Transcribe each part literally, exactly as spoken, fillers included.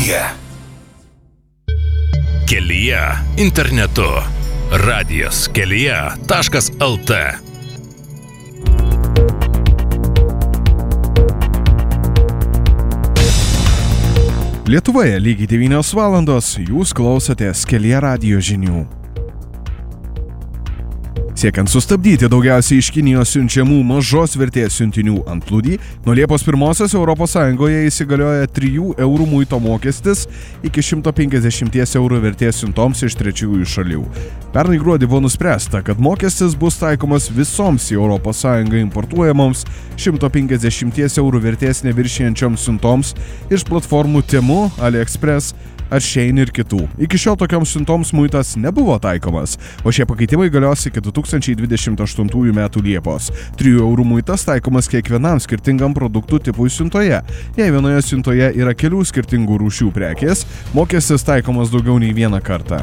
kelyje. Kelyje internetu. Radijas kelyje taškas lt. Lietuvoje lygiai devynios valandos, jūs klausotės Kelyje radijo žinių. Siekiant sustabdyti daugiausiai iš Kinijos siunčiamų mažos vertės siuntinių antplūdį, nuo Liepos pirmosios Europos Sąjungoje įsigalioja trijų eurų muito mokestis iki šimto penkiasdešimt eurų vertės siuntoms iš trečiųjų šalių. Pernai gruodį buvo nuspręsta, kad mokestis bus taikomas visoms į Europos Sąjungą importuojamoms šimto penkiasdešimt eurų vertės neviršijančioms siuntoms iš platformų Temu, AliExpress ar Shein ir kitų. Iki šiol tokioms siuntoms muitas nebuvo taikomas, o šie pakeitimai galios iki du tūkstančiai dvidešimt aštuntųjų metų Liepos. trijų eurų muitas taikomas kiekvienam skirtingam produktų tipui siuntoje. Jei vienoje siuntoje yra kelių skirtingų rūšių prekės, mokestis taikomas daugiau nei vieną kartą.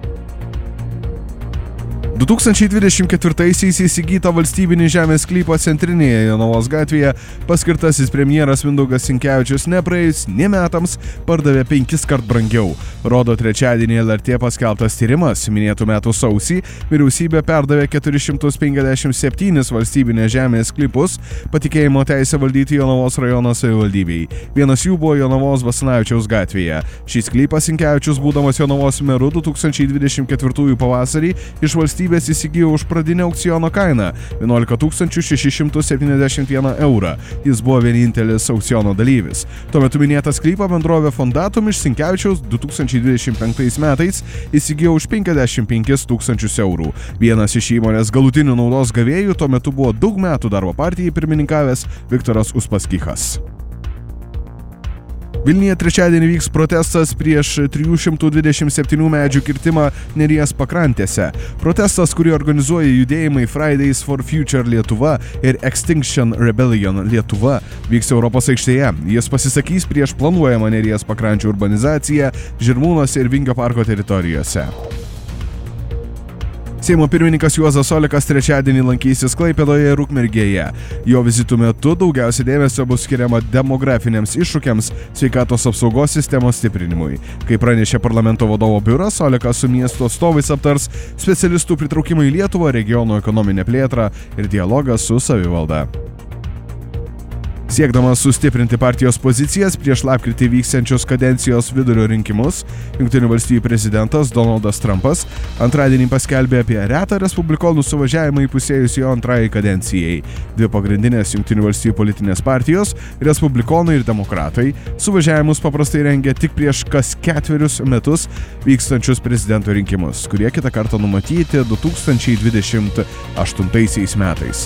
du tūkstančiai dvidešimt ketvirtaisiais įsigyta valstybinį žemės sklypą centrinėje Jonavos gatvėje paskirtasis premjeras Mindaugas Sinkevičius nepraėjus nė metams pardavė penkis kart brangiau. Rodo trečiadienį L R T paskelbtas tyrimas. Minėtų metų sausį vyriausybė perdavė keturis šimtus penkiasdešimt septynis valstybinės žemės sklypus patikėjimo teisę valdyti Jonavos rajono savivaldybei. Vienas jų buvo Jonavos Basanavičiaus gatvėje. Šį sklypą Sinkevičius, būdamas Jonavos meru du tūkstančiai dvidešimt ketvirtųjų pavasarį, iš valstybės įsigijo už pradinę aukciono kainą vienuolika tūkstančių šešis šimtus septyniasdešimt vieną eurą. Jis buvo vienintelis aukciono dalyvis. Tuo metu minėtą sklypą bendrovė Fondatum iš Sinkevičiaus du tūkstančiai dvidešimt penktais metais įsigijo už penkiasdešimt penkis tūkstančius eurų. Vienas iš įmonės galutinių naudos gavėjų tuo metu buvo daug metų darbo partijai pirmininkavęs Viktoras Uspaskichas. Vilniuje trečiadienį vyks protestas prieš trijų šimtų dvidešimt septynių medžių kirtimą Neries pakrantėse. Protestas, kurį organizuoja judėjimai Fridays for Future Lietuva ir Extinction Rebellion Lietuva, vyks Europos aikštėje. Jis pasisakys prieš planuojamą Neries pakrančių urbanizaciją Žirmūnuose ir Vingio parko teritorijose. Seimo pirmininkas Juozas Olekas trečiadienį lankysis Klaipėdoje ir Ukmergėje. Jo vizitų metu daugiausiai dėmesio bus skiriama demografiniams iššūkiams, sveikatos apsaugos sistemos stiprinimui. Kaip pranešė parlamento vadovo biuras, Olekas su miesto atstovais aptars specialistų pritraukimą į Lietuvą, regiono ekonominę plėtrą ir dialogą su savivalda. Siekdamas sustiprinti partijos pozicijas prieš lapkritį vyksiančios kadencijos vidurio rinkimus, Jungtinių valstijų prezidentas Donaldas Trumpas antradienį paskelbė apie retą respublikonų suvažiavimą įpusėjus jo antrajai kadencijai. Dvi pagrindinės Jungtinių valstijų politinės partijos, respublikonai ir demokratai, suvažiavimus paprastai rengia tik prieš kas ketverius metus vykstančius prezidento rinkimus, kurie kitą kartą numatyti du tūkstančiai dvidešimt aštuntaisiais metais.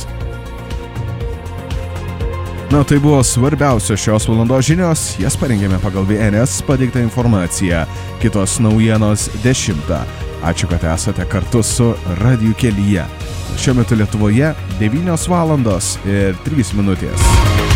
Na, tai buvo svarbiausios šios valandos žinios, jas parengėme pagal V N S pateiktą informaciją. Kitos naujienos dešimtą. Ačiū, kad esate kartu su Radiju kelyje. Šiuo metu Lietuvoje devynios valandos ir trys minutės.